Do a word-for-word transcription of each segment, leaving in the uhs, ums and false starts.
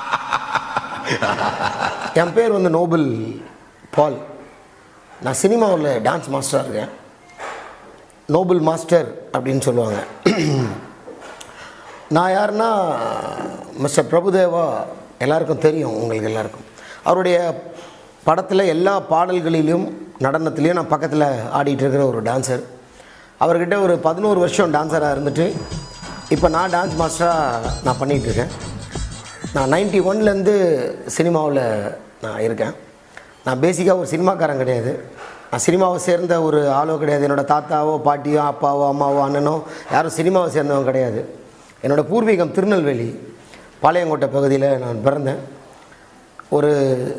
என் பேர் வந்து நோபல் பால். நான் சினிமாவில் டான்ஸ் மாஸ்டராக இருக்கேன். நோபல் மாஸ்டர் அப்படின்னு சொல்லுவாங்க. நான் யாருன்னா மிஸ்டர் பிரபுதேவா எல்லாருக்கும் தெரியும், உங்களுக்கு எல்லாருக்கும். அவருடைய படத்தில் எல்லா பாடல்களிலும் நடனத்துலேயும் நான் பக்கத்தில் ஆடிட்டு இருக்கிற ஒரு டான்ஸர். அவர்கிட்ட ஒரு பதினோரு வருஷம் டான்ஸராக இருந்துட்டு இப்போ நான் டான்ஸ் மாஸ்டராக நான் பண்ணிகிட்ருக்கேன். நான் நைன்ட்டி ஒன்லேருந்து சினிமாவில் நான் இருக்கேன். நான் பேசிக்காக ஒரு சினிமாக்காரன் கிடையாது. நான் சினிமாவை சேர்ந்த ஒரு ஆளோ கிடையாது. என்னோடய தாத்தாவோ பாட்டியோ அப்பாவோ அம்மாவோ அண்ணனோ யாரும் சினிமாவை சேர்ந்தவங்க கிடையாது. என்னோடய பூர்வீகம் திருநெல்வேலி பாளையங்கோட்டை பகுதியில் நான் பிறந்தேன். ஒரு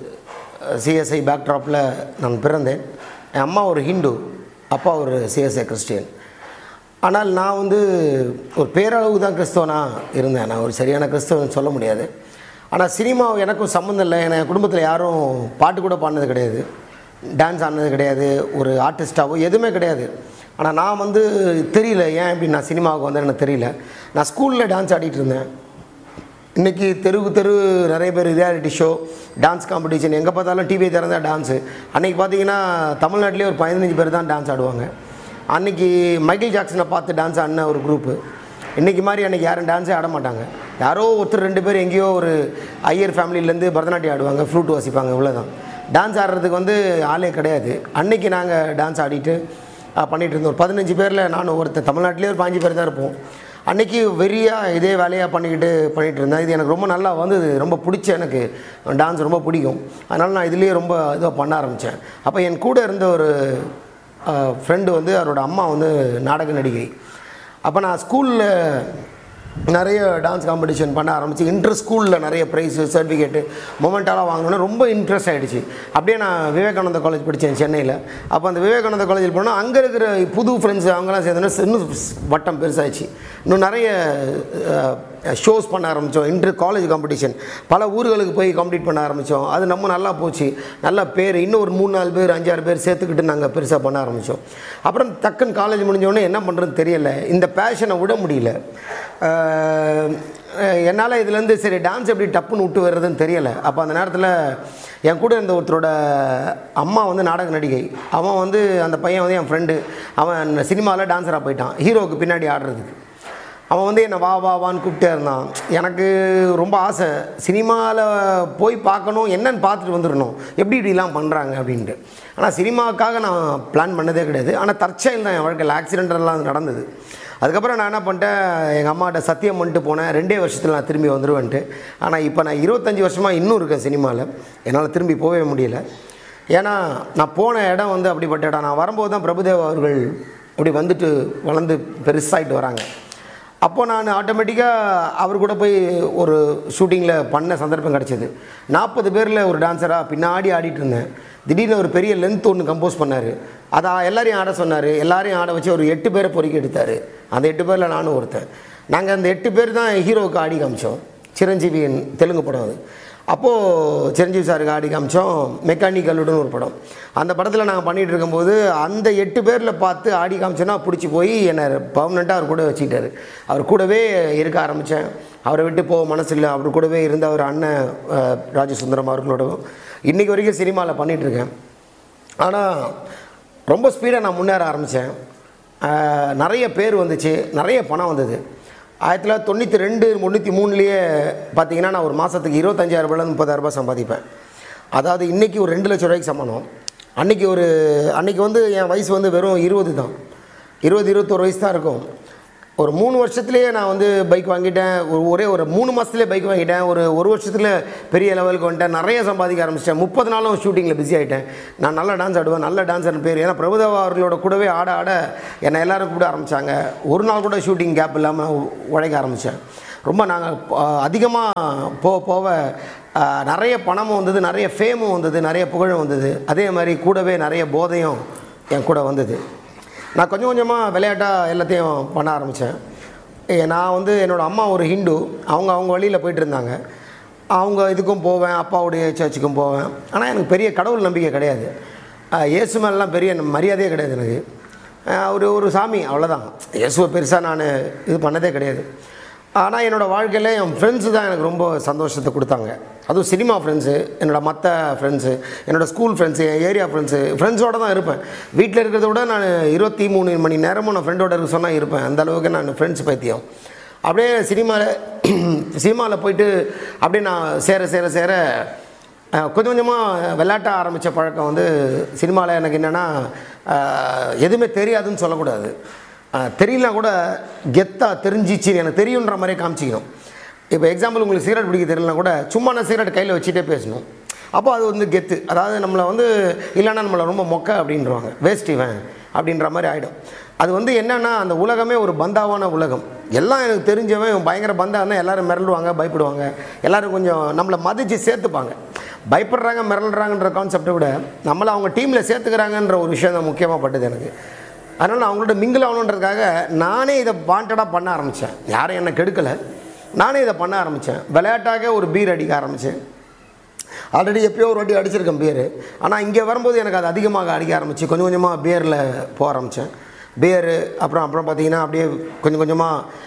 சிஎஸ்ஐ பேக்ட்ராப்பில் நான் பிறந்தேன். என் அம்மா ஒரு ஹிந்து, அப்பா ஒரு சிஎஸ்ஐ கிறிஸ்டியன். ஆனால் நான் வந்து ஒரு பேரளவு தான் கிறிஸ்தவனாக இருந்தேன். நான் ஒரு சரியான கிறிஸ்தவன் சொல்ல முடியாது. ஆனால் சினிமா எனக்கும் சம்மந்தம் இல்லை. என் குடும்பத்தில் யாரும் பாட்டு கூட பாடினது கிடையாது, டான்ஸ் ஆடினது கிடையாது, ஒரு ஆர்டிஸ்டாவோ எதுவுமே கிடையாது. ஆனால் நான் வந்து தெரியல ஏன் இப்படி நான் சினிமாவுக்கு வந்தேன் எனக்கு தெரியல. நான் ஸ்கூலில் டான்ஸ் ஆடிட்டு இருந்தேன். இன்றைக்கி தெருவுக்கு தெரு நிறைய பேர் ரியாலிட்டி ஷோ, டான்ஸ் காம்படிஷன், எங்கே பார்த்தாலும் டிவியை திறந்தால் டான்ஸு. அன்றைக்கி பார்த்தீங்கன்னா தமிழ்நாட்டிலே ஒரு பதினஞ்சு பேர் தான் டான்ஸ் ஆடுவாங்க. அன்றைக்கி மைக்கேல் ஜாக்சனை பார்த்து டான்ஸ் ஆடின ஒரு குரூப்பு. இன்றைக்கி மாதிரி அன்றைக்கி யாரும் டான்ஸே ஆட மாட்டாங்க. யாரோ ஒருத்தர் ரெண்டு பேர் எங்கேயோ ஒரு ஐயர் ஃபேமிலியிலேருந்து பரதநாட்டியம் ஆடுவாங்க, ஃப்ளூட் வாசிப்பாங்க, இவ்வளோதான். டான்ஸ் ஆடுறதுக்கு வந்து ஆளே கிடையாது. அன்றைக்கி நாங்கள் டான்ஸ் ஆடிட்டு பண்ணிகிட்டு இருந்தோம். ஒரு பதினஞ்சு பேரில் நானும் ஒருத்தர். தமிழ்நாட்டிலே ஒரு பாஞ்சு பேர் தான் இருப்போம். அன்றைக்கி வெறியாக இதே வேலையாக பண்ணிக்கிட்டு பண்ணிகிட்டு இருந்தேன். இது எனக்கு ரொம்ப நல்லா வந்தது, ரொம்ப பிடிச்ச, எனக்கு டான்ஸ் ரொம்ப பிடிக்கும். அதனால் நான் இதுலேயே ரொம்ப இதாக பண்ண ஆரம்பித்தேன். அப்போ என் கூட இருந்த ஒரு ஃப்ரெண்டு வந்து அவரோட அம்மா வந்து நாடக நடிகை. அப்போ நான் ஸ்கூலில் நிறைய டான்ஸ் காம்படிஷன் பண்ண ஆரம்பிச்சு, இன்டர் ஸ்கூலில் நிறைய ப்ரைஸு சர்டிஃபிகேட்டு மொமெண்ட்டாலாம் வாங்கினோன்னா ரொம்ப இன்ட்ரெஸ்ட் ஆகிடுச்சு. அப்படியே நான் விவேகானந்தா காலேஜ் படித்தேன் சென்னையில். அப்போ அந்த விவேகானந்தா காலேஜில் போனால் அங்கே இருக்கிற புது ஃப்ரெண்ட்ஸ் அவங்களாம் சேர்ந்தோன்னா இன்னும் வட்டம் பெருசாகிடுச்சு. இன்னும் நிறைய ஷோஸ் பண்ண ஆரம்பித்தோம். இன்டர் காலேஜ் காம்படிஷன் பல ஊர்களுக்கு போய் காம்படிட் பண்ண ஆரம்பித்தோம். அது நம்ம நல்லா போச்சு, நல்ல பேர். இன்னும் ஒரு மூணு நாலு பேர் அஞ்சாறு பேர் சேர்த்துக்கிட்டு நாங்கள் பெருசாக பண்ண ஆரம்பித்தோம். அப்புறம் டக்குன்னு காலேஜ் முடிஞ்சோடனே என்ன பண்ணுறதுன்னு தெரியலை, இந்த பேஷனை விட முடியல என்னால். இதுலேருந்து சரி டான்ஸ் எப்படி டப்புன்னு விட்டு வர்றதுன்னு தெரியலை. அப்போ அந்த நேரத்தில் என் கூட இருந்த ஒருத்தரோட அம்மா வந்து நாடக நடிகை. அவன் வந்து அந்த பையன் வந்து என் ஃப்ரெண்டு. அவன் சினிமாவில் டான்ஸராக போயிட்டான், ஹீரோவுக்கு பின்னாடி ஆடுறதுக்கு. அவன் வந்து என்னை வா வா வான்னு கூப்பிட்டே இருந்தான். எனக்கு ரொம்ப ஆசை, சினிமாவில் போய் பார்க்கணும், என்னென்னு பார்த்துட்டு வந்துடணும், எப்படி இப்படிலாம் பண்ணுறாங்க அப்படின்ட்டு. ஆனால் சினிமாவுக்காக நான் பிளான் பண்ணதே கிடையாது. ஆனால் தற்செயல் தான் என் வாழ்க்கையில் ஆக்சிடென்டெல்லாம் நடந்தது. அதுக்கப்புறம் நான் என்ன பண்ணிட்டேன், எங்கள் அம்மாட்ட சத்தியம் பண்ணிட்டு போனேன், ரெண்டே வருஷத்தில் நான் திரும்பி வந்துடுவேன்ட்டு. ஆனால் இப்போ நான் இருபத்தஞ்சி வருஷமாக இன்னும் இருக்கேன் சினிமாவில். என்னால் திரும்பி போகவே முடியல. ஏன்னா நான் போன இடம் வந்து அப்படிப்பட்ட இடம். நான் வரும்போது தான் பிரபுதேவா அவர்கள் அப்படி வந்துட்டு வளர்ந்து பெருசாகிட்டு வராங்க. அப்போது நான் ஆட்டோமேட்டிக்காக அவர் கூட போய் ஒரு ஷூட்டிங்கில் பண்ண சந்தர்ப்பம் கிடச்சிது. நாற்பது பேரில் ஒரு டான்ஸராக பின்னாடி ஆடிட்டு இருந்தேன். திடீர்னு ஒரு பெரிய லென்த் ஒன்று கம்போஸ் பண்ணார். அதை எல்லாரையும் ஆட சொன்னார். எல்லாரையும் ஆட வச்சு ஒரு எட்டு பேரை பொறுக்கி எடுத்தார். அந்த எட்டு பேரில் நானும் ஒருத்தன். நாங்கள் அந்த எட்டு பேர் தான் ஹீரோவுக்கு ஆடி காமிச்சோம். சிரஞ்சீவியின் தெலுங்கு படம் அது. அப்போது சிரஞ்சீவி சாருக்கு ஆடி காமிச்சோம் மெக்கானிக்கல்லுடன் ஒரு படம். அந்த படத்தில் நாங்கள் பண்ணிகிட்டு இருக்கும்போது அந்த எட்டு பேரில் பார்த்து ஆடி காமிச்சோன்னா பிடிச்சி போய் என்னை பர்மனெண்ட்டாக அவர் கூட வச்சுக்கிட்டார். அவர் கூடவே இருக்க ஆரம்பித்தேன். அவரை விட்டு போக மனசு இல்லை. அவர் கூடவே இருந்த அவர் அண்ணன் ராஜசுந்தரம் அவர்களோடவும் இன்றைக்கி வரைக்கும் சினிமாவில் பண்ணிகிட்ருக்கேன். ஆனால் ரொம்ப ஸ்பீடாக நான் முன்னேற ஆரம்பித்தேன். நிறைய பேர் வந்துச்சு, நிறைய பணம் வந்தது. ஆயிரத்தி தொள்ளாயிரத்தி தொண்ணூற்றி ரெண்டு தொண்ணூற்றி மூணுலேயே பார்த்தீங்கன்னா நான் ஒரு மாதத்துக்கு இருபத்தஞ்சாயிரம் ரூபாய் முப்பதாயிரரூபா சம்பாதிப்பேன். அதாவது இன்றைக்கி ஒரு ரெண்டு லட்ச ரூபாய்க்கு சம்பளம். அன்றைக்கி ஒரு அன்றைக்கி வந்து என் வயசு வந்து வெறும் இருபது தான், இருபது இருபத்தொரு வயசு தான் இருக்கும். ஒரு மூணு வருஷத்துலேயே நான் வந்து பைக் வாங்கிட்டேன். ஒரு ஒரே ஒரு மூணு மாதத்துலேயே பைக் வாங்கிட்டேன். ஒரு ஒரு வருஷத்தில் பெரிய லெவலுக்கு வந்துட்டேன். நிறைய சம்பாதிக்க ஆரம்பிச்சிட்டேன். முப்பது நாளும் ஷூட்டிங்கில் பிஸி ஆகிட்டேன். நான் நல்லா டான்ஸ் ஆடுவேன், நல்ல டான்ஸர்னு பேர். ஏன்னா பிரபுதேவா அவர்களோட கூடவே ஆட ஆட என்னை எல்லோரும் கூப்பிட ஆரம்பித்தாங்க. ஒரு நாள் கூட ஷூட்டிங் கேப் இல்லாமல் உழைக்க ஆரம்பித்தேன். ரொம்ப நாங்கள் அதிகமாக போக போக நிறைய பணமும் வந்தது, நிறைய ஃபேமும் வந்தது, நிறைய புகழும் வந்தது. அதே மாதிரி கூடவே நிறைய போதையும் என் கூட வந்தது. நான் கொஞ்சம் கொஞ்சமாக விளையாட்டாக எல்லாத்தையும் பண்ண ஆரம்பித்தேன். நான் வந்து என்னோடய அம்மா ஒரு ஹிந்து, அவங்க அவங்க வழியில் போயிட்டு இருந்தாங்க. அவங்க இதுக்கும் போவேன், அப்பாவுடைய சர்ச்சுக்கும் போவேன். ஆனால் எனக்கு பெரிய கடவுள் நம்பிக்கை கிடையாது. இயேசு மேலாம் பெரிய மரியாதையே கிடையாது எனக்கு. ஒரு ஒரு சாமி அவ்வளோதான். இயேசுவை பெருசாக நான் இது பண்ணதே கிடையாது. ஆனால் என்னோடய வாழ்க்கையில் என் ஃப்ரெண்ட்ஸு தான் எனக்கு ரொம்ப சந்தோஷத்தை கொடுத்தாங்க. அதுவும் சினிமா ஃப்ரெண்ட்ஸு, என்னோடய மற்ற ஃப்ரெண்ட்ஸு, என்னோடய ஸ்கூல் ஃப்ரெண்ட்ஸு, என் ஏரியா ஃப்ரெண்ட்ஸு, ஃப்ரெண்ட்ஸோடு தான் இருப்பேன். வீட்டில் இருக்கிறத விட நான் இருபத்தி மூணு மணி நேரமும் நான் ஃப்ரெண்டோட இருக்க சொன்னால் இருப்பேன். அந்தளவுக்கு நான் ஃப்ரெண்ட்ஸ் பைத்தியம். அப்படியே சினிமாவில் சினிமாவில் போயிட்டு அப்படியே நான் சேர சேர சேர கொஞ்சம் கொஞ்சமாக விளையாட்ட ஆரம்பித்த பழக்கம் வந்து சினிமாவில் எனக்கு என்னென்னா எதுவுமே தெரியாதுன்னு சொல்லக்கூடாது. தெரியலனா கூட கெத்தாக தெரிஞ்சிச்சு எனக்கு தெரியுன்ற மாதிரியே காமிச்சிக்கணும். இப்போ எக்ஸாம்பிள் உங்களுக்கு சிகரெட் பிடிக்க தெரியலனா கூட சும்மா நான் சிகரெட் கையில் வச்சுட்டே பேசணும். அப்போ அது வந்து கெத்து. அதாவது நம்மளை வந்து இல்லைன்னா நம்மளை ரொம்ப மொக்க அப்படின்றவாங்க, வேஸ்ட் இவன் அப்படின்ற மாதிரி ஆகிடும். அது வந்து என்னென்னா அந்த உலகமே ஒரு பந்தாவான உலகம். எல்லாம் எனக்கு தெரிஞ்சவன் பயங்கர பந்தா இருந்தால் எல்லோரும் மிரளுவாங்க, பயப்படுவாங்க, எல்லோரும் கொஞ்சம் நம்மளை மதித்து சேர்த்துப்பாங்க. பயப்படுறாங்க மிரளுறாங்கன்ற கான்செப்டை விட நம்மளை அவங்க டீமில் சேர்த்துக்கிறாங்கன்ற ஒரு விஷயம் தான் முக்கியமாக பட்டது எனக்கு. அதனால் நான் அவங்களோட மிங்கிள் ஆகணுன்றதுக்காக நானே இதை வாண்டடாக பண்ண ஆரம்பித்தேன். யாரும் என்னை கெடுக்கலை, நானே இதை பண்ண ஆரம்பித்தேன். விளையாட்டாக ஒரு பீர் அடிக்க ஆரம்பித்தேன். ஆல்ரெடி எப்போயோ ஒரு வாட்டி அடிச்சிருக்கேன் பீரு. ஆனால் இங்கே வரும்போது எனக்கு அது அதிகமாக அடிக்க ஆரம்பிச்சு கொஞ்சம் கொஞ்சமாக பியரில் போக ஆரம்பித்தேன். பியரு அப்புறம் அப்புறம் பார்த்திங்கன்னா அப்படியே கொஞ்சம் கொஞ்சமாக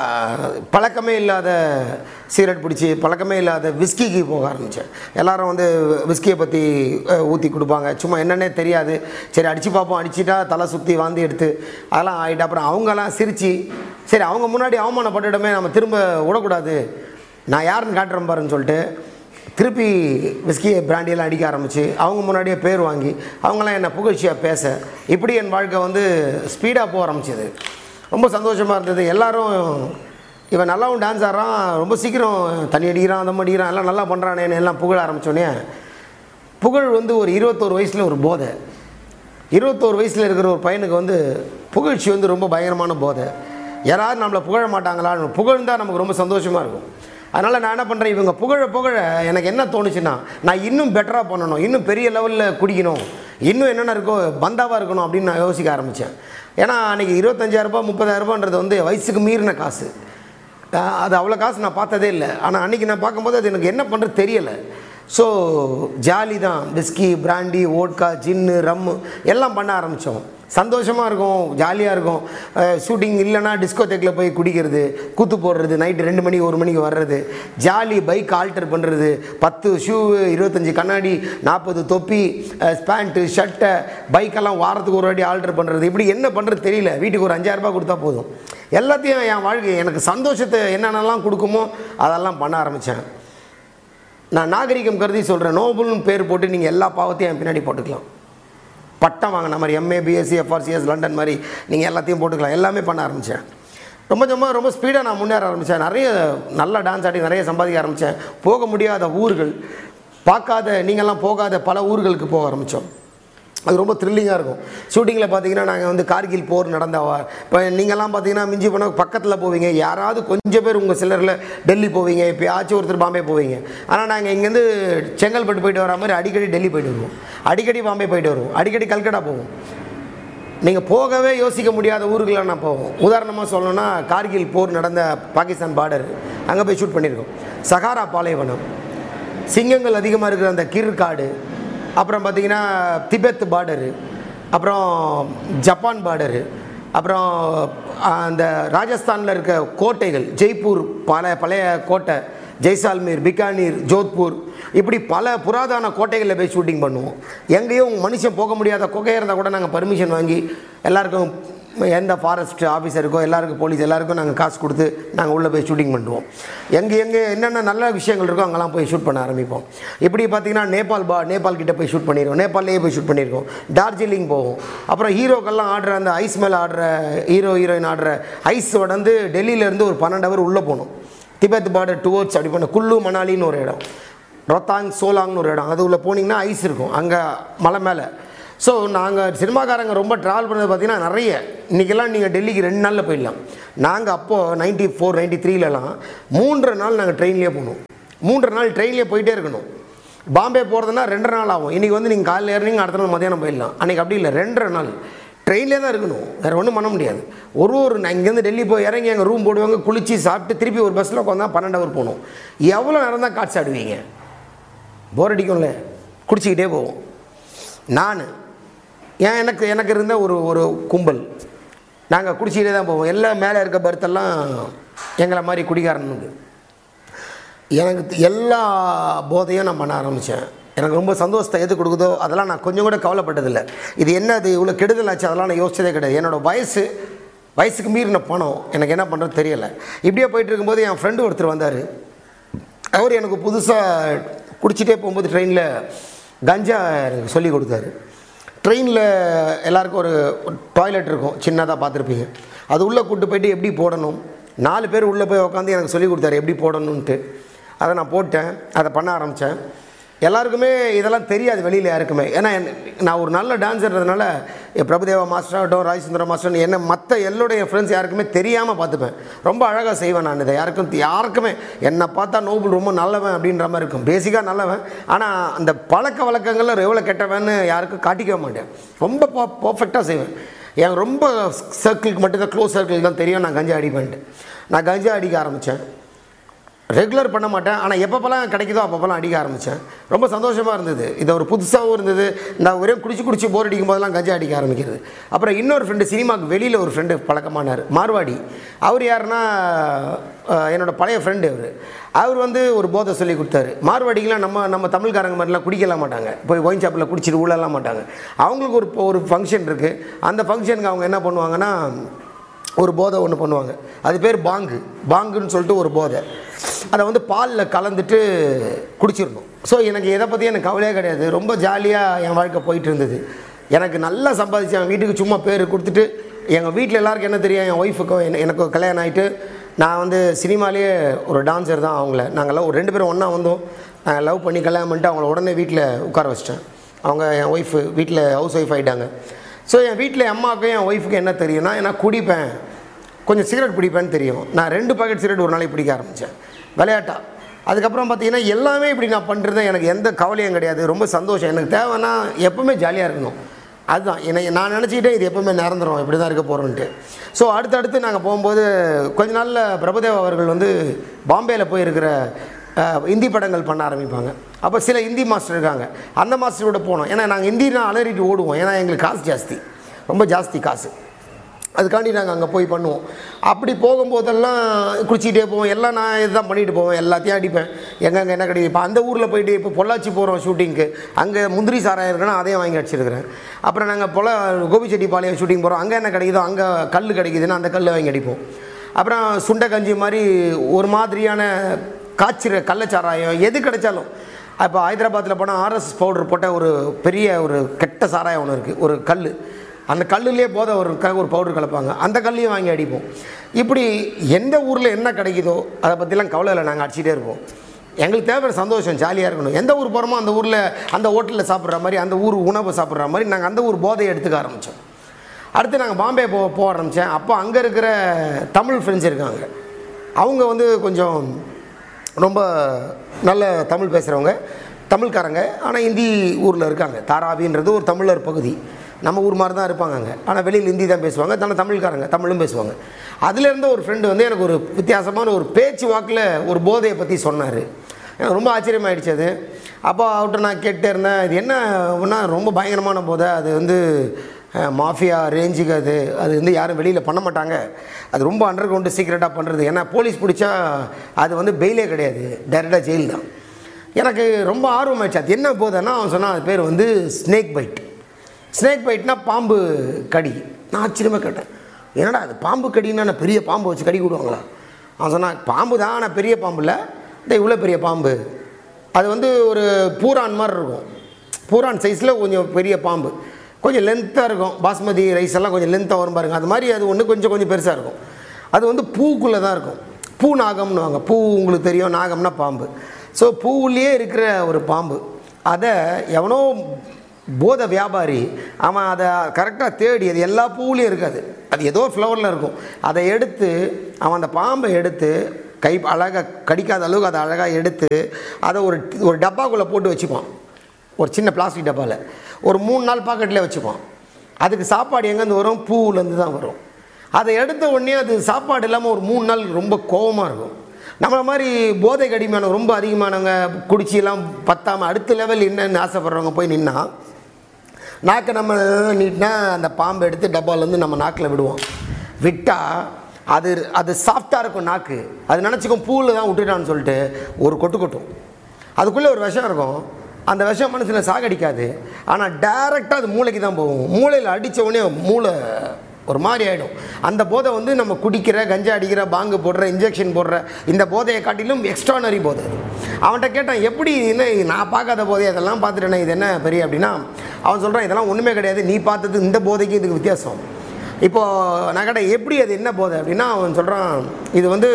பழக்கமே இல்லாத சிகரெட் பிடிச்சி பழக்கமே இல்லாத விஸ்கிக்கு போக ஆரம்பித்தேன். எல்லோரும் வந்து விஸ்கியை பற்றி ஊற்றி கொடுப்பாங்க, சும்மா என்னென்னே தெரியாது. சரி அடித்து பார்ப்போம், அடிச்சுட்டா தலை சுற்றி வாந்தி எடுத்து அதெல்லாம் ஆகிட்டு அப்புறம் அவங்கெல்லாம் சிரித்து சரி அவங்க முன்னாடி அவமானப்பட்டுடமே நம்ம திரும்ப விடக்கூடாது, நான் யாருன்னு காட்டுறேன் பாருன்னு சொல்லிட்டு திருப்பி விஸ்கியை பிராண்டியெல்லாம் அடிக்க ஆரம்பித்து அவங்க முன்னாடியே பேர் வாங்கி அவங்களாம் என்னை புகழ்ச்சியாக பேச இப்படி என் வாழ்க்கை வந்து ஸ்பீடாக போக ஆரம்பிச்சிது. ரொம்ப சந்தோஷமாக இருந்தது. எல்லோரும் இவன் நல்லாவும் டான்ஸ் ஆடுறான், ரொம்ப சீக்கிரம் தண்ணி அடிக்கிறான், அந்த அடிக்கிறான், எல்லாம் நல்லா பண்ணுறானேன்னு எல்லாம் புகழ ஆரம்பித்தோடனே புகழ் வந்து ஒரு இருபத்தோரு வயசில் ஒரு போதை. இருபத்தோரு வயசில் இருக்கிற ஒரு பையனுக்கு வந்து புகழ்ச்சி வந்து ரொம்ப பயங்கரமான போதை. யாராவது நம்மளை புகழ மாட்டாங்களா, புகழ்ந்தால் நமக்கு ரொம்ப சந்தோஷமாக இருக்கும். அதனால் நான் என்ன பண்ணுறேன், இவங்க புகழ புகழ எனக்கு என்ன தோணுச்சுன்னா நான் இன்னும் பெட்டராக பண்ணணும், இன்னும் பெரிய லெவலில் குடிக்கணும், இன்னும் என்னென்ன இருக்கோ பந்தாவாக இருக்கணும் அப்படின்னு நான் யோசிக்க ஆரம்பித்தேன். ஏன்னா அன்றைக்கி இருபத்தஞ்சாயிரரூபா முப்பதாயிரரூபான்றது வந்து வயசுக்கு மீறின காசு. அது அவ்வளோ காசு நான் பார்த்ததே இல்லை. ஆனால் அன்றைக்கி நான் பார்க்கும்போது அது எனக்கு என்ன பண்ணுறது தெரியலை. ஸோ ஜாலி தான், விஸ்கி, பிராண்டி, ஓட்கா, ஜின்னு, ரம்மு எல்லாம் பண்ண ஆரம்பித்தோம். சந்தோஷமாக இருக்கும், ஜாலியாக இருக்கும். ஷூட்டிங் இல்லைன்னா டிஸ்கோதேக்கில் போய் குடிக்கிறது, கூத்து போடுறது, நைட்டு ரெண்டு மணி ஒரு மணிக்கு வர்றது, ஜாலி பைக் ஆல்டர் பண்ணுறது, பத்து ஷூவு, இருபத்தஞ்சி கண்ணாடி, நாற்பது தொப்பி, பேண்ட்டு, ஷர்ட்டை, பைக்கெல்லாம் வாரத்துக்கு ஒரு வாட்டி ஆல்டர் பண்ணுறது, இப்படி என்ன பண்ணுறது தெரியல. வீட்டுக்கு ஒரு அஞ்சாயிரரூபா கொடுத்தா போதும். எல்லாத்தையும் என் வாழ்க்கை எனக்கு சந்தோஷத்தை என்னென்னலாம் கொடுக்குமோ அதெல்லாம் பண்ண ஆரம்பித்தேன். நான் நாகரிகம் கருதி சொல்கிறேன், நோபல்னு பேர் போட்டு நீங்கள் எல்லா பாவத்தையும் என் பின்னாடி போட்டுக்கலாம். பட்டம் வாங்கின மாதிரி எம்ஏ, பிஎஸ்சி, எஃப்ஆர்சிஎஸ், லண்டன் மாதிரி நீங்கள் எல்லாத்தையும் போட்டுக்கலாம். எல்லாமே பண்ண ஆரம்பித்தேன். ரொம்ப ரொம்ப ரொம்ப ஸ்பீடாக நான் முன்னேற ஆரம்பித்தேன். நிறைய நல்லா டான்ஸ் ஆடி நிறைய சம்பாதிக்க ஆரம்பித்தேன். போக முடியாத ஊர்கள், பார்க்காத நீங்கள்லாம் போகாத பல ஊர்களுக்கு போக ஆரம்பித்தோம். அது ரொம்ப த்ரில்லிங்காக இருக்கும். ஷூட்டிங்கில் பார்த்தீங்கன்னா நாங்கள் வந்து கார்கில் போர் நடந்தவா, இப்போ நீங்கள்லாம் பார்த்தீங்கன்னா மிஞ்சி போனால் பக்கத்தில் போவீங்க, யாராவது கொஞ்சம் பேர் உங்கள் சிலரில் டெல்லி போவீங்க, இப்போ ஆச்சு ஒருத்தர் பாம்பே போவீங்க. ஆனால் நாங்கள் இங்கேருந்து செங்கல்பட்டு போயிட்டு வர மாதிரி அடிக்கடி டெல்லி போயிட்டு வருவோம், அடிக்கடி பாம்பே போயிட்டு வருவோம், அடிக்கடி கல்கட்டா போவோம். நீங்கள் போகவே யோசிக்க முடியாத ஊருக்குள்ள நான் போவோம். உதாரணமாக சொல்லணும்னா கார்கில் போர் நடந்த பாகிஸ்தான் பார்டர், அங்கே போய் ஷூட் பண்ணியிருக்கோம். சகாரா பாலைவனம், சிங்கங்கள் அதிகமாக இருக்கிற அந்த கிர்காடு, அப்புறம் பார்த்திங்கன்னா திபெத் பார்டரு, அப்புறம் ஜப்பான் பார்டரு, அப்புறம் அந்த ராஜஸ்தானில் இருக்க கோட்டைகள், ஜெய்ப்பூர் பல பழைய கோட்டை, ஜெய்சால்மீர், பிகானீர், ஜோத்பூர், இப்படி பல புராதன கோட்டைகளில் போய் ஷூட்டிங் பண்ணுவோம். எங்கேயும் மனுஷன் போக முடியாத குகையாக இருந்தால் கூட நாங்கள் பர்மிஷன் வாங்கி எல்லாருக்கும், எந்த ஃபாரஸ்ட் ஆஃபீஸருக்கோ எல்லாருக்கும், போலீஸ் எல்லாருக்கும் நாங்கள் காசு கொடுத்து நாங்கள் உள்ளே போய் ஷூட்டிங் பண்ணுவோம். எங்கே எங்கே என்னென்ன நல்ல விஷயங்கள் இருக்கோ அங்கெல்லாம் போய் ஷூட் பண்ண ஆரம்பிப்போம். இப்படி பார்த்திங்கன்னா நேபாள் பா நேபாள் கிட்டே போய் ஷூட் பண்ணிடுவோம், நேபாளிலேயே போய் ஷூட் பண்ணியிருக்கோம். டார்ஜிலிங் போவோம். அப்புறம் ஹீரோக்கெல்லாம் ஆடுற அந்த ஐஸ் மேலே ஆடுற ஹீரோ ஹீரோயின் ஆடுற ஐஸ் வந்து டெல்லியிலேருந்து ஒரு பன்னெண்டு ஹவர் உள்ளே போகணும். திபெத் பார்டர் டுவர்ட்ஸ் அப்படி பண்ண குல்லு மணாலின்னு ஒரு இடம், ரொத்தாங் சோலாங்னு ஒரு இடம், அது உள்ளே போனீங்கன்னா ஐஸ் இருக்கும் அங்கே மலை மேலே. ஸோ நாங்கள் சினிமாக்காரங்க ரொம்ப ட்ராவல் பண்ணது பார்த்திங்கன்னா நிறைய. இன்றைக்கெல்லாம் நீங்கள் டெல்லிக்கு ரெண்டு நாளில் போயிடலாம். நாங்கள் அப்போது நைன்ட்டி ஃபோர் நைன்ட்டி த்ரீலலாம் மூன்றரை நாள் நாங்கள் ட்ரெயின்லேயே போகணும். மூன்றரை நாள் ட்ரெயின்லேயே போயிட்டே இருக்கணும். பாம்பே போகிறதுனா ரெண்டரை நாள் ஆகும். இன்றைக்கி வந்து நீங்கள் காலையில் ஏறினீங்க, அடுத்த நாள் மதியானம் போயிடலாம். அன்றைக்கி அப்படி இல்லை, ரெண்டரை நாள் ட்ரெயின்லேயே தான் இருக்கணும், வேறு ஒன்றும் பண்ண முடியாது. ஒரு ஒரு நான் இங்கேருந்து டெல்லி போய் இறங்கி எங்கள் ரூம் போடுவாங்க, குளித்து சாப்பிட்டு திருப்பி ஒரு பஸ்ஸில் உட்காந்தா பன்னெண்டு ஹவர் போகணும். எவ்வளோ நேரம் தான் காட்சி ஆடுவீங்க? போர் அடிக்கும்ல, குடிச்சிக்கிட்டே போவோம். நான் ஏன் எனக்கு எனக்கு இருந்த ஒரு ஒரு கும்பல், நாங்கள் குடிச்சிக்கிட்டே தான் போவோம். எல்லாம் மேலே இருக்க பர்த்தெல்லாம் எங்களை மாதிரி குடிகாரனுக்கு. எனக்கு எல்லா போதையும் நான் பண்ண ஆரம்பித்தேன். எனக்கு ரொம்ப சந்தோஷத்தை எது கொடுக்குதோ அதெல்லாம் நான் கொஞ்சம் கூட கவலைப்பட்டதில்லை. இது என்ன அது இவ்வளோ கெடுதல் ஆச்சு அதெல்லாம் நான் யோசிச்சதே கிடையாது. என்னோடய வயசு வயசுக்கு மீறின பணம் எனக்கு என்ன பண்ணுறது தெரியலை. இப்படியே போயிட்டு இருக்கும்போது என் ஃப்ரெண்டு ஒருத்தர் வந்தார். அவர் எனக்கு புதுசாக குடிச்சிட்டே போகும்போது ட்ரெயினில் கஞ்சா எனக்கு சொல்லி கொடுத்தாரு. ட்ரெயினில் எல்லாேருக்கும் ஒரு டாய்லெட் இருக்கும், சின்னதாக பார்த்துருப்பீங்க. அது உள்ளே கூப்பிட்டு போய்ட்டு எப்படி போடணும், நாலு பேர் உள்ளே போய் உட்காந்து எனக்கு சொல்லி கொடுத்தாரு எப்படி போடணுன்ட்டு. அதை நான் போட்டேன், அதை பண்ண ஆரம்பித்தேன். எல்லாருக்குமே இதெல்லாம் தெரியாது வெளியில் யாருக்குமே. ஏன்னா நான் ஒரு நல்ல டான்ஸர்ன்றதுனால பிரபுதேவா மாஸ்டர் ஆகட்டும், ராஜசுந்தரம் மாஸ்டர், என்ன மற்ற எல்லோடைய ஃப்ரெண்ட்ஸ் யாருக்குமே தெரியாமல் பார்த்துப்பேன். ரொம்ப அழகாக செய்வேன் நான் இதை. யாருக்கும் யாருக்குமே என்னை பார்த்தா நோபல் ரொம்ப நல்லவன் அப்படின்ற மாதிரி இருக்கும். பேசிக்காக நல்லவன், ஆனால் அந்த பழக்க வழக்கங்களில் எவ்வளோ கெட்டவன்னு யாருக்கும் காட்டிக்க மாட்டேன். ரொம்ப போ பர்ஃபெக்டாக செய்வேன். எனக்கு ரொம்ப சர்க்கிளுக்கு மட்டும்தான், க்ளோஸ் சர்க்கிள் தான் தெரியும் நான் கஞ்சா அடிப்பேன்ட்டு. நான் கஞ்சா அடிக்க ஆரம்பித்தேன். ரெகுலர் பண்ண மாட்டேன், ஆனால் எப்பப்பெல்லாம் கிடைக்குதோ அப்பப்பெல்லாம் அடிக்க ஆரம்பித்தேன். ரொம்ப சந்தோஷமாக இருந்தது. இது ஒரு புதுசாகவும் இருந்தது. நான் ஒரே குடிச்சு குடிச்சு போர் அடிக்கும் போதெல்லாம் கஞ்சா அடிக்க ஆரம்பிக்கிறது. அப்புறம் இன்னொரு ஃப்ரெண்டு, சினிமாவுக்கு வெளியில் ஒரு ஃப்ரெண்டு பழக்கமானார், மார்வாடி. அவர் யாருன்னா என்னோடய பழைய ஃப்ரெண்டு. அவர் அவர் வந்து ஒரு போதை சொல்லி கொடுத்தாரு. மார்வாடிக்கெலாம் நம்ம நம்ம தமிழ்காரங்க மாதிரிலாம் குடிக்கலாம் மாட்டாங்க, போய் ஒயின் ஷாப்பில் குடிச்சிட்டு உள்ளலாம் மாட்டாங்க. அவங்களுக்கு ஒரு ஒரு ஃபங்க்ஷன் இருக்குது. அந்த ஃபங்க்ஷனுக்கு அவங்க என்ன பண்ணுவாங்கன்னா ஒரு போதை ஒன்று பண்ணுவாங்க. அது பேர் பாங்கு. பாங்குன்னு சொல்லிட்டு ஒரு போதை. அதை வந்து பாலில் கலந்துட்டு குடிச்சிடணும். ஸோ எனக்கு எதை பற்றி எனக்கு கவலையே கிடையாது. ரொம்ப ஜாலியாக என் வாழ்க்கை போயிட்டு இருந்தது. எனக்கு நல்லா சம்பாதிச்சு என் வீட்டுக்கு சும்மா பேர் கொடுத்துட்டு, எங்கள் வீட்டில் எல்லாருக்கும் என்ன தெரியும், என் ஒய்ஃபுக்கும் என்ன எனக்கு கல்யாணம் ஆகிட்டு நான் வந்து சினிமாலேயே ஒரு டான்ஸர் தான். அவங்கள நாங்கள் லவ் ரெண்டு பேரும் ஒன்றா வந்தோம். நாங்கள் லவ் பண்ணி கல்யாணம் பண்ணிட்டு அவங்கள உடனே வீட்டில் உட்கார வச்சிட்டேன். அவங்க என் ஒய்ஃபு வீட்டில் ஹவுஸ் ஒய்ஃப் ஆகிட்டாங்க. ஸோ என் வீட்டில் என் அம்மாவுக்கும் என் ஒய்ஃபுக்கு என்ன தெரியும்னா, நான் குடிப்பேன், கொஞ்சம் சிகரெட் பிடிப்பேன்னு தெரியும். நான் ரெண்டு பாக்கெட் சிகரெட் ஒரு நாளைக்கு பிடிக்க ஆரம்பித்தேன் விளையாட்டா. அதுக்கப்புறம் பார்த்தீங்கன்னா எல்லாமே இப்படி நான் பண்ணுறது எனக்கு எந்த கவலையும் கிடையாது. ரொம்ப சந்தோஷம். எனக்கு தேவைன்னா எப்போவுமே ஜாலியாக இருக்கணும். அதுதான் என்னை நான் நினச்சிக்கிட்டே இது எப்போவுமே நிரந்தரம் இப்படி தான் இருக்க போகிறோன்ட்டு. ஸோ அடுத்தடுத்து நாங்கள் போகும்போது கொஞ்ச நாளில் பிரபுதேவா அவர்கள் வந்து பாம்பேயில் போயிருக்கிற ஹிந்தி படங்கள் பண்ண ஆரம்பிப்பாங்க. அப்போ சில ஹிந்தி மாஸ்டர் இருக்காங்க, அந்த மாஸ்டரோட போனோம். ஏன்னா நாங்கள் ஹிந்தினா அலறிட்டு ஓடுவோம். ஏன்னா எங்களுக்கு காசு ஜாஸ்தி, ரொம்ப ஜாஸ்தி காசு. அதுக்காண்டி நாங்கள் அங்கே போய் பண்ணுவோம். அப்படி போகும்போதெல்லாம் குடிச்சிக்கிட்டே போவோம். எல்லாம் நான் இதுதான் பண்ணிட்டு போவேன், எல்லாத்தையும் அடிப்பேன். எங்கெங்கே என்ன கிடைக்கும். இப்போ அந்த ஊரில் போயிட்டு இப்போ பொள்ளாச்சி போகிறோம் ஷூட்டிங்க்கு, அங்கே முந்திரி சாராயம் இருக்குன்னா அதையும் வாங்கி அடிச்சிருக்கிறேன். அப்புறம் நாங்கள் பொல கோபிச்செட்டிப்பாளையம் ஷூட்டிங் போகிறோம், அங்கே என்ன கிடைக்குதோ, அங்கே கல் கிடைக்குதுன்னா அந்த கல்லை வாங்கி அடிப்போம். அப்புறம் சுண்டை கஞ்சி மாதிரி ஒரு மாதிரியான காய்ச்சிற கள்ளச்சாராயம் எது கிடைச்சாலும். இப்போ ஹைதராபாத்தில் போனால் ஆர்எஸ் பவுடர் போட்ட ஒரு பெரிய ஒரு கெட்ட சாராயம் ஒன்று இருக்குது, ஒரு கல். அந்த கல்லுலேயே போதை ஒரு ஒரு பவுடர் கலப்பாங்க, அந்த கல்லையும் வாங்கி அடிப்போம். இப்படி எந்த ஊரில் என்ன கிடைக்குதோ அதை பற்றிலாம் கவலை இல்லை, நாங்கள் அடிச்சிட்டே இருப்போம். எங்களுக்கு தேவை சந்தோஷம், ஜாலியாக இருக்கணும். எந்த ஊர் போகிறோமோ அந்த ஊரில் அந்த ஹோட்டலில் சாப்பிட்ற மாதிரி, அந்த ஊர் உணவை சாப்பிட்ற மாதிரி நாங்கள் அந்த ஊர் போதையை எடுத்துக்க ஆரம்பித்தோம். அடுத்து நாங்கள் பாம்பே போ போக ஆரம்பித்தேன். அப்போ அங்கே இருக்கிற தமிழ் ஃப்ரெண்ட்ஸ் இருக்காங்க, அவங்க வந்து கொஞ்சம் ரொம்ப நல்ல தமிழ் பேசுகிறவங்க, தமிழ்காரங்க. ஆனால் ஹிந்தி ஊரில் இருக்காங்க. தாராவின்றது ஒரு தமிழர் பகுதி, நம்ம ஊர் மாதிரி தான் இருப்பாங்க அங்கே. ஆனால் வெளியில் ஹிந்தி தான் பேசுவாங்க, தானே தமிழ்காரங்க, தமிழும் பேசுவாங்க. அதுலேருந்து ஒரு ஃப்ரெண்டு வந்து எனக்கு ஒரு வித்தியாசமான ஒரு பேச்சு வாக்கில் ஒரு போதையை பற்றி சொன்னார். எனக்கு ரொம்ப ஆச்சரியமாகிடுச்சு அது. அப்போ அவர்கிட்ட நான் கேட்டே இருந்தேன், இது என்ன ஒன்றா ரொம்ப பயங்கரமான போதை, அது வந்து மாஃபியா ரேஞ்சுக்கு, அது அது வந்து யாரும் வெளியில் பண்ண மாட்டாங்க, அது ரொம்ப அண்டர் கிரவுண்டு சீக்ரெட்டாக பண்ணுறது. ஏன்னா போலீஸ் பிடிச்சா அது வந்து பெயிலே கிடையாது, டைரெக்டாக ஜெயில் தான். எனக்கு ரொம்ப ஆர்வமாகிடுச்சு அது என்ன போதைன்னா. அவன் சொன்னால் அது பேர் வந்து ஸ்னேக் பைட். ஸ்னேக் பைட்னா பாம்பு கடி. நான் ஆச்சரியமாக கேட்டேன், என்னடா அது பாம்பு கடின்னா நான் பெரிய பாம்பு வச்சு கடி விடுவாங்களா? அவன் சொன்னான், பாம்பு தான், ஆனால் பெரிய பாம்பு இல்லை, இந்த இவ்வளோ பெரிய பாம்பு. அது வந்து ஒரு பூரான் மாதிரி இருக்கும், பூரான் சைஸில் கொஞ்சம் பெரிய பாம்பு, கொஞ்சம் லென்த்தாக இருக்கும். பாஸ்மதி ரைஸ் எல்லாம் கொஞ்சம் லென்த்தாக வரும் பாருங்கள், அது மாதிரி அது ஒன்று கொஞ்சம் கொஞ்சம் பெருசாக இருக்கும். அது வந்து பூக்குள்ளே தான் இருக்கும். பூ நாகம்னு வாங்க, பூ உங்களுக்கு தெரியும், நாகம்னா பாம்பு. ஸோ பூவுலேயே இருக்கிற ஒரு பாம்பு. அதை எவனோ போதை வியாபாரி அவன் அதை கரெக்டாக தேடி, அது எல்லா பூவுலேயும் இருக்காது, அது ஏதோ ஃப்ளவரில் இருக்கும். அதை எடுத்து அவன் அந்த பாம்பை எடுத்து கை அழகாக கடிக்காத அளவுக்கு அதை அழகாக எடுத்து அதை ஒரு ஒரு டப்பாக்குள்ளே போட்டு வச்சுப்பான், ஒரு சின்ன பிளாஸ்டிக் டப்பாவில். ஒரு மூணு நாள் பாக்கெட்டில் வச்சுப்பான். அதுக்கு சாப்பாடு எங்கேருந்து வரும்? பூவுலேருந்து தான் வரும். அதை எடுத்த உடனே அது சாப்பாடு இல்லாமல் ஒரு மூணு நாள் ரொம்ப கோபமாக இருக்கும். நம்மளை மாதிரி போதை கடிமையானவங்க, ரொம்ப அதிகமானவங்க, குடிச்சிலாம் பத்தாமல் அடுத்த லெவல் என்னன்னு ஆசைப்படுறவங்க போய் நின்னா நாக்கை நம்ம நீட்டினா அந்த பாம்பை எடுத்து டப்பாலேருந்து நம்ம நாக்கில் விடுவோம். விட்டால் அது அது சாஃப்டாக இருக்கும் நாக்கு, அது நினச்சிக்கும் பூவில் தான் விட்டுட்டான்னு சொல்லிட்டு ஒரு கொட்டு கொட்டும். அதுக்குள்ளே ஒரு விஷம் இருக்கும், அந்த விஷம் மனசில் சாகடிக்காது, ஆனால் டைரெக்டாக அது மூளைக்கு தான் போகும். மூளையில் அடித்த உடனே மூளை ஒரு மாதிரி ஆகிடும். அந்த போதை வந்து நம்ம குடிக்கிற, கஞ்சா அடிக்கிற, பாங்கு போடுற, இன்ஜெக்ஷன் போடுற இந்த போதையை காட்டிலும் எக்ஸ்ட்ரானரி போதை. அவன்கிட்ட கேட்டான், எப்படி என்ன நான் பார்க்காத போதை அதெல்லாம் பார்த்துட்டேனே, இது என்ன பெரிய அப்படின்னா, அவன் சொல்கிறான் இதெல்லாம் ஒன்றுமே கிடையாது, நீ பார்த்தது இந்த போதைக்கு இதுக்கு வித்தியாசம். இப்போது நான் கேட்டேன் எப்படி அது என்ன போதை அப்படின்னா, அவன் சொல்கிறான் இது வந்து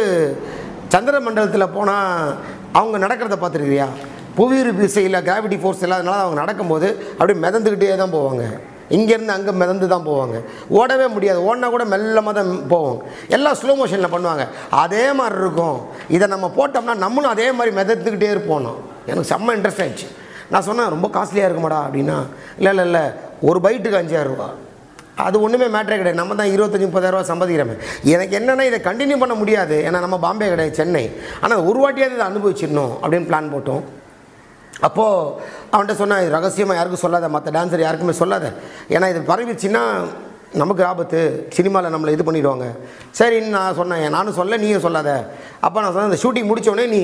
சந்திர மண்டலத்தில் போனால் அவங்க நடக்கிறத பார்த்துருக்கிறியா, புவியீர்ப்பு விசையில் கிராவிட்டி ஃபோர்ஸ் இல்லாதனால அவங்க நடக்கும்போது அப்படியே மிதந்துக்கிட்டே தான் போவாங்க, இங்கேருந்து அங்கே மிதந்து தான் போவாங்க, ஓடவே முடியாது, ஓடினா கூட மெல்லமாக தான் போவோம், எல்லாம் ஸ்லோ மோஷனில் பண்ணுவாங்க. அதே மாதிரி இருக்கும், இதை நம்ம போட்டோம்னா நம்மளும் அதே மாதிரி மிதந்துக்கிட்டே இருப்போம். எனக்கு செம்ம இன்ட்ரெஸ்ட் ஆகிடுச்சு. நான் சொன்னேன் ரொம்ப காஸ்ட்லியாக இருக்குமாடா அப்படின்னா, இல்லை இல்லை இல்லை ஒரு பைட்டுக்கு அஞ்சாயிரம் ரூபா, அது ஒன்றுமே மேட்ரே கிடையாது, நம்ம தான் இருபத்தஞ்சி முப்பதாயிரரூவா சம்பாதிக்கிறோமே. எனக்கு என்னென்னா இதை கண்டினியூ பண்ண முடியாது, ஏன்னா நம்ம பாம்பே கிடையாது, சென்னை, ஆனால் ஒரு வாட்டியாவது இதை அனுபவிச்சிடணும் அப்படின்னு பிளான் போட்டோம். அப்போது அவன்கிட்ட சொன்னேன், இது ரகசியமாக யாருக்கும் சொல்லாத, மற்ற டான்ஸர் யாருக்குமே சொல்லாத, ஏன்னா இது பரவிச்சுன்னா நமக்கு ஆபத்து, சினிமாவில் நம்மளை இது பண்ணிவிடுவாங்க. சரின்னு நான் சொன்னேன், நானும் சொல்ல நீயும் சொல்லாத. அப்போ நான் சொன்னேன், இந்த ஷூட்டிங் முடித்தோடனே நீ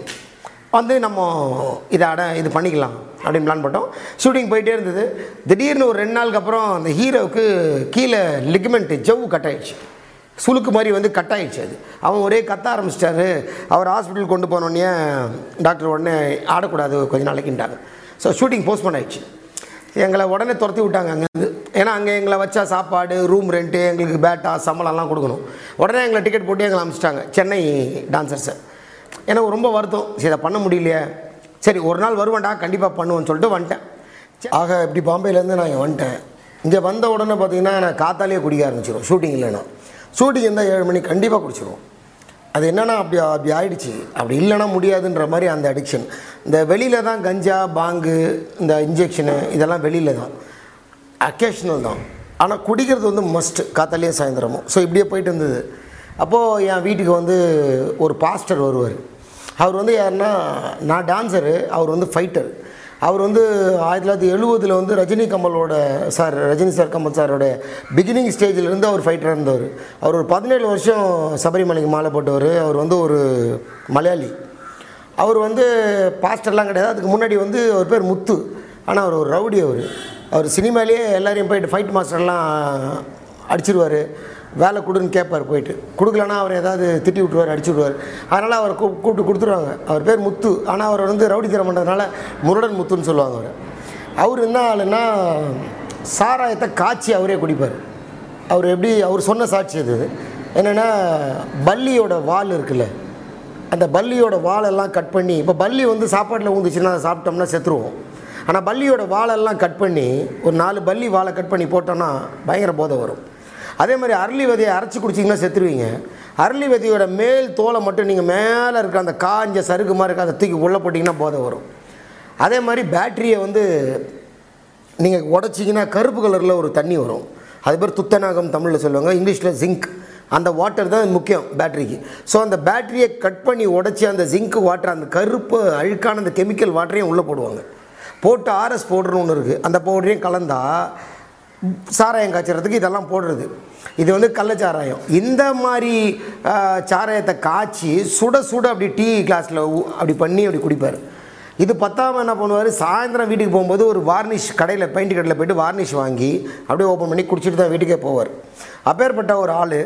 வந்து நம்ம இதை அட இது பண்ணிக்கலாம் அப்படின்னு பிளான் பண்ணிட்டோம். ஷூட்டிங் போயிட்டே இருந்தது. திடீர்னு ஒரு ரெண்டு நாளுக்கு அப்புறம் அந்த ஹீரோவுக்கு கீழே லிகமெண்ட்டு ஜவ்வு கட் ஆகிடுச்சு, சுளுக்கு மாதிரி வந்து கட் ஆகிடுச்சு. அது அவன் ஒரே கத்த ஆரம்பிச்சிட்டாரு. அவர் ஹாஸ்பிட்டல் கொண்டு போனோடனே டாக்டர் உடனே ஆடக்கூடாது கொஞ்ச நாளைக்குன்ட்டாங்க. ஸோ ஷூட்டிங் போஸ்ட்போன் ஆகிடுச்சு. எங்களை உடனே துரத்தி விட்டாங்க அங்கேருந்து, ஏன்னா அங்கே எங்களை வச்சா சாப்பாடு, ரூம் ரெண்ட்டு, எங்களுக்கு பேட்டா சம்பளம்லாம் கொடுக்கணும். உடனே எங்களை டிக்கெட் போட்டு எங்களை அனுப்பிச்சிட்டாங்க சென்னை டான்சர்ஸை. எனக்கு ரொம்ப வருத்தம், சரி இதை பண்ண முடியலையே, சரி ஒரு நாள் வருவேன்டா கண்டிப்பாக பண்ணுவேன்னு சொல்லிட்டு வந்துட்டேன். ஆக இப்படி பாம்பேலேருந்து நான் வந்துட்டேன். இங்கே வந்த உடனே பார்த்தீங்கன்னா நான் காத்தாலேயே குடிக்க ஆரம்பிச்சிடும். ஷூட்டிங் இல்லைன்னா, ஷூட்டிங் இருந்தால் ஏழு மணிக்கு கண்டிப்பாக குடிச்சிடுவோம். அது என்னென்னா அப்படி அப்படி ஆகிடுச்சு, அப்படி இல்லைன்னா முடியாதுன்ற மாதிரி அந்த அடிக்ஷன். இந்த வெளியில் தான் கஞ்சா, பாங்கு, இந்த இன்ஜெக்ஷனு இதெல்லாம் வெளியில் தான், அக்கேஷனல் தான், ஆனால் குடிக்கிறது வந்து மஸ்ட்டு காத்தாலேயே சாயந்தரமும். ஸோ இப்படியே போயிட்டு இருந்தது. அப்போது என் வீட்டுக்கு வந்து ஒரு பாஸ்டர் வருவார். அவர் வந்து யாருன்னா, நான் டான்ஸரு, அவர் வந்து ஃபைட்டர். அவர் வந்து ஆயிரத்தி தொள்ளாயிரத்தி எழுபதில் வந்து ரஜினி கமலோட சார் ரஜினி சார் கமல் சாரோட பிகினிங் ஸ்டேஜிலேருந்து அவர் ஃபைட்டராக இருந்தவர். அவர் ஒரு பதினேழு வருஷம் சபரிமலைக்கு மாலை போட்டவர். அவர் வந்து ஒரு மலையாளி. அவர் வந்து பாஸ்டர்லாம் கிடையாது, அதுக்கு முன்னாடி வந்து அவர் பேர் முத்து, ஆனால் அவர் ஒரு ரவுடி. அவர் அவர் சினிமாலேயே எல்லாரையும் போய்ட்டு ஃபைட் மாஸ்டர்லாம் அடிச்சிருவார், வேலை கொடுன்னு கேட்பார், போயிட்டு கொடுக்கலன்னா அவர் ஏதாவது திட்டி விட்டுருவார், அடிச்சு விடுவார். அதனால் அவர் கூ கூப்பிட்டு கொடுத்துருவாங்க. அவர் பேர் முத்து, ஆனால் அவர் வந்து ரவுடி தரம் பண்ணுறதுனால முருடன் முத்துன்னு சொல்லுவாங்க. அவர் அவர் என்ன ஆளுன்னா, சாராயத்தை காய்ச்சி அவரே குடிப்பார். அவர் எப்படி, அவர் சொன்ன சாட்சி அது என்னென்னா, பல்லியோட வால் இருக்குல்ல, அந்த பல்லியோட வாலெல்லாம் கட் பண்ணி, இப்போ பல்லி வந்து சாப்பாட்டில் ஊந்துச்சுன்னா அதை சாப்பிட்டோம்னா செத்துருவோம். ஆனால் பல்லியோட வாலெல்லாம் கட் பண்ணி, ஒரு நாலு பல்லி வாழை கட் பண்ணி போட்டோன்னா பயங்கர போதை வரும். அதே மாதிரி அரளி விதையை அரைச்சி குடிச்சிங்கன்னா செத்துருவீங்க. அரளி விதையோட மேல் தோலை மட்டும் நீங்கள் மேலே இருக்க அந்த காஞ்ச சருகு மாதிரி இருக்க அதை தூக்கி உள்ளே போட்டிங்கன்னா போதை வரும். அதே மாதிரி பேட்டரியை வந்து நீங்கள் உடச்சிங்கன்னா கருப்பு கலரில் ஒரு தண்ணி வரும், அது பேர் துத்தநாகம் தமிழில் சொல்லுவாங்க, இங்கிலீஷில் ஜிங்க். அந்த வாட்டர் தான் முக்கியம் பேட்டரிக்கு. ஸோ அந்த பேட்டரியை கட் பண்ணி உடச்சி அந்த ஜிங்க் வாட்டர், அந்த கருப்பு அழுக்கான அந்த கெமிக்கல் வாட்டரையும் உள்ளே போடுவாங்க. போட்டு ஆர்எஸ் பவுடர்னு ஒன்று இருக்குது, அந்த பவுடரையும் கலந்தால் சாராயம் காய்ச்சறதுக்கு இதெல்லாம் போடுறது. இது வந்து கள்ளச்சாராயம். இந்த மாதிரி சாராயத்தை காய்ச்சி சுட சுட அப்படி டீ கிளாஸில் அப்படி பண்ணி அப்படி குடிப்பார். இது பத்தாமல் என்ன பண்ணுவார், சாயந்தரம் வீட்டுக்கு போகும்போது ஒரு வார்னிஷ் கடையில், பெயிண்ட் கடையில் போய்ட்டு வார்னிஷ் வாங்கி அப்படியே ஓப்பன் பண்ணி குடிச்சிட்டு தான் வீட்டுக்கே போவார். அப்பேற்பட்ட ஒரு ஆள்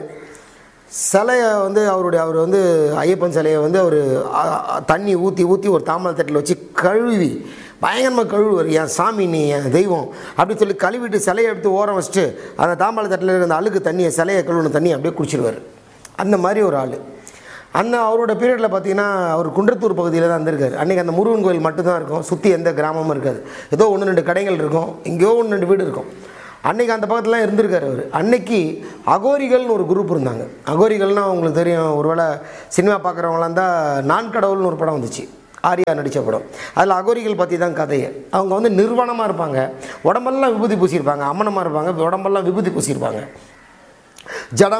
சிலையை வந்து அவருடைய அவர் வந்து ஐயப்பன் சிலையை வந்து அவர் தண்ணி ஊற்றி ஊற்றி ஒரு தாமரை தட்டில் வச்சு கழுவி பயங்கரமாக கழுவுவார். என் சாமி நீ என் தெய்வம் அப்படின்னு சொல்லி கழுவிட்டு சிலையை எடுத்து ஓரம் வச்சுட்டு அந்த தாம்பாள தட்டில் இருக்கிற அந்த அழுக்கு தண்ணியை, சிலையை கழுவுன தண்ணி அப்படியே குடிச்சிடுவார். அந்த மாதிரி ஒரு ஆள். அந்த அவரோட பீரியடில் பார்த்தீங்கன்னா அவர் குன்றத்தூர் பகுதியில் தான் இருந்திருக்காரு. அன்றைக்கி அந்த முருகன் கோயில் மட்டும்தான் இருக்கும், சுற்றி எந்த கிராமமும் இருக்காது. ஏதோ ஒன்று ரெண்டு கடைகள் இருக்கும், எங்கேயோ ஒன்று ரெண்டு வீடு இருக்கும். அன்றைக்கி அந்த பக்கத்துலாம் இருந்திருக்காரு அவர். அன்னைக்கு அகோரிகள்னு ஒரு குரூப் இருந்தாங்க. அகோரிகள்னால் அவங்களுக்கு தெரியும், ஒருவேளை சினிமா பார்க்குறவங்களாம் இருந்தால் நான் கடவுள்னு ஒரு படம் வந்துச்சு, ஆரியா நடித்த படம். அதில் அகோரிகள் பற்றி தான் கதையை. அவங்க வந்து நிர்வாணமாக இருப்பாங்க, உடம்பெல்லாம் விபூதி பூசியிருப்பாங்க, அம்மனமாக இருப்பாங்க, உடம்பெல்லாம் விபூதி பூசியிருப்பாங்க, ஜடா